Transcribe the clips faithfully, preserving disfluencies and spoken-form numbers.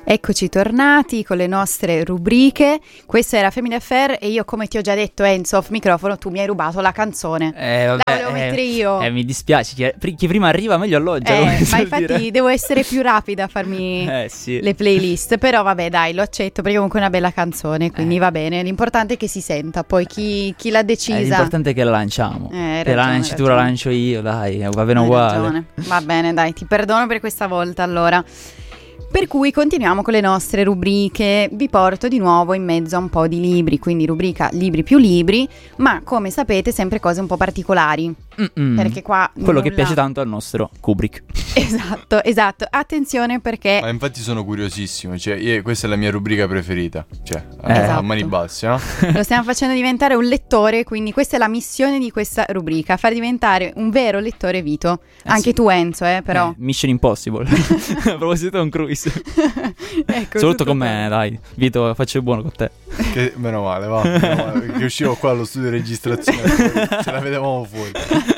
Eccoci tornati con le nostre rubriche. Questa era Family Affair e io, come ti ho già detto, Enzo, off microfono, tu mi hai rubato la canzone. Eh, vabbè, la volevo eh, mettere io. Eh, mi dispiace, chi, chi prima arriva meglio alloggia. Eh, ma infatti dire. devo essere più rapida a farmi eh, sì. le playlist. Però vabbè, dai, lo accetto perché comunque è una bella canzone, quindi eh. va bene. L'importante è che si senta. Poi chi, chi l'ha decisa, eh, l'importante è che la lanciamo. Eh, Te la lanci tu, la lancio io, dai, va bene hai uguale. Ragione. Va bene, dai, ti perdono per questa volta allora. Per cui continuiamo con le nostre rubriche. Vi porto di nuovo in mezzo a un po' di libri, quindi rubrica libri più libri, ma come sapete sempre cose un po' particolari. Mm-mm. Perché qua quello nulla... che piace tanto al nostro Kubrick. Esatto, esatto. Attenzione perché Ma infatti sono curiosissimo, cioè io, questa è la mia rubrica preferita, cioè Eh. a, Esatto. a mani basse, no? lo stiamo facendo diventare un lettore, quindi questa è la missione di questa rubrica, far diventare un vero lettore Vito. Eh, Anche sì. tu Enzo, eh, però. Eh, Mission Impossible. A proposito di Tom Cruise. Ecco, Soprattutto tutto con me, dai. Vito, faccio il buono con te. Che, meno male, va, meno male, che uscivo qua allo studio di registrazione, ce la vedevamo fuori.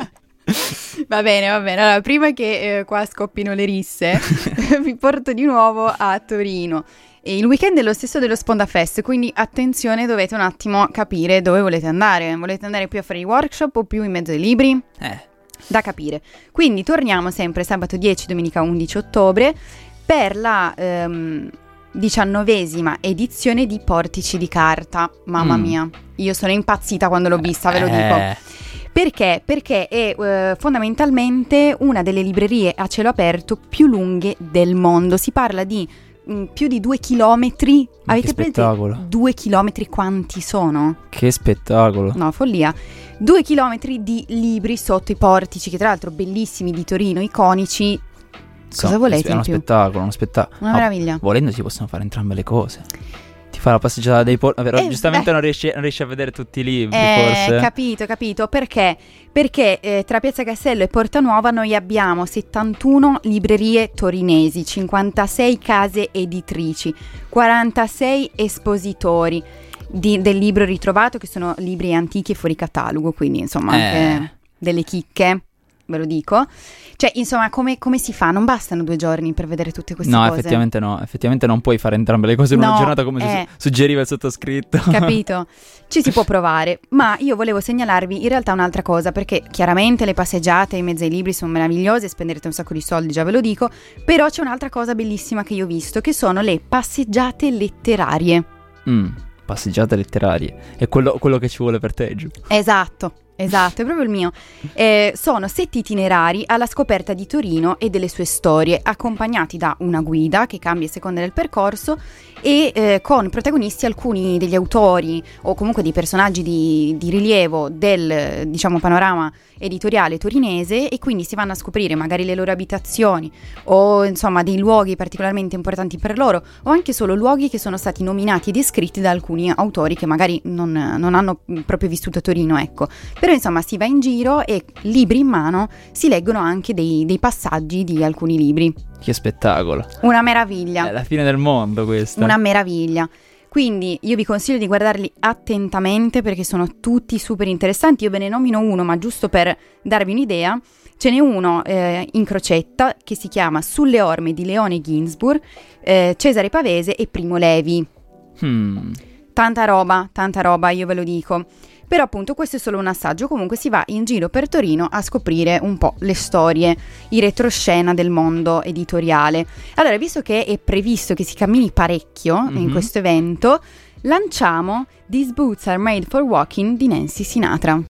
Va bene, va bene. Allora, prima che eh, qua scoppino le risse, vi porto di nuovo a Torino. E il weekend è lo stesso dello Sponda Fest, quindi attenzione, dovete un attimo capire dove volete andare. Volete andare più a fare i workshop o più in mezzo ai libri? Eh. Da capire. Quindi torniamo sempre sabato dieci, domenica undici ottobre per la ehm, diciannovesima edizione di Portici di Carta. Mamma Mm. mia, io sono impazzita quando l'ho vista, ve lo dico. Eh. Perché? Perché è eh, fondamentalmente una delle librerie a cielo aperto più lunghe del mondo. Si parla di mh, più di due chilometri. Ma Avete che presente spettacolo. due chilometri quanti sono? Che spettacolo. No, follia. Due chilometri di libri sotto i portici, che tra l'altro bellissimi, di Torino, iconici. Cosa So, volete È uno in più? spettacolo, uno spettacolo. Una meraviglia. Volendo si possono fare entrambe le cose. Ti fa la passeggiata dei porti. Vero? Eh, Giustamente beh. non riesci, non riesci a vedere tutti i libri, Eh, forse. capito, capito. Perché? Perché eh, tra Piazza Castello e Porta Nuova noi abbiamo settantuno librerie torinesi, cinquantasei case editrici, quarantasei espositori di, del libro ritrovato, che sono libri antichi e fuori catalogo, quindi insomma anche Eh. delle chicche, ve lo dico. Cioè, insomma, come, come si fa? Non bastano due giorni per vedere tutte queste No, cose. effettivamente no. Effettivamente non puoi fare entrambe le cose in No, una giornata come eh. su- suggeriva il sottoscritto. Capito? Ci si può provare, ma io volevo segnalarvi in realtà un'altra cosa, perché chiaramente le passeggiate in mezzo ai libri sono meravigliose, spenderete un sacco di soldi, già ve lo dico, però c'è un'altra cosa bellissima che io ho visto, che sono le passeggiate letterarie. Mm, passeggiate letterarie. È quello, quello che ci vuole per te, giù. Esatto. Esatto, è proprio il mio. Eh, sono sette itinerari alla scoperta di Torino e delle sue storie, accompagnati da una guida che cambia a seconda del percorso e eh, con protagonisti alcuni degli autori o comunque dei personaggi di, di rilievo del, diciamo, panorama editoriale torinese, e quindi si vanno a scoprire magari le loro abitazioni o insomma dei luoghi particolarmente importanti per loro, o anche solo luoghi che sono stati nominati e descritti da alcuni autori che magari non, non hanno proprio vissuto a Torino, ecco. Però insomma si va in giro e libri in mano si leggono anche dei, dei passaggi di alcuni libri. Che spettacolo. Una meraviglia. È la fine del mondo questa. Una meraviglia. Quindi io vi consiglio di guardarli attentamente perché sono tutti super interessanti. Io ve ne nomino uno, ma giusto per darvi un'idea. Ce n'è uno eh, in Crocetta che si chiama Sulle orme di Leone Ginsburg, eh, Cesare Pavese e Primo Levi. Hmm. Tanta roba, tanta roba, io ve lo dico. Però appunto questo è solo un assaggio, comunque si va in giro per Torino a scoprire un po' le storie, i retroscena del mondo editoriale. Allora, visto che è previsto che si cammini parecchio mm-hmm. in questo evento, lanciamo These Boots Are Made for Walking di Nancy Sinatra.